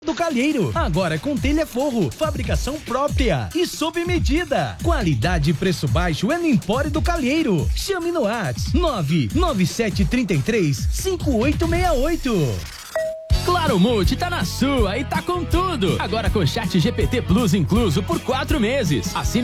do Calheiro. Agora com telha forro, fabricação própria e sob medida. Qualidade e preço baixo é no Empório do Calheiro. Chame no WhatsApp 99733-5868. Claro Multi tá na sua e tá com tudo. Agora com Chat GPT Plus incluso por 4 meses. Assine